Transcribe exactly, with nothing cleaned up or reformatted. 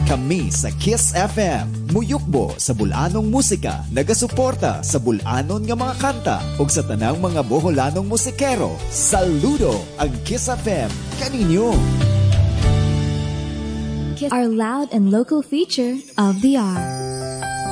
Kami sa Kiss F M, muyukbo sa bulanong musika, nagasuporta sa bulanon nga mga kanta ug sa tanang mga Boholanong musikero. Saludo ang Kiss F M kaninyo. Our loud and local feature of the hour.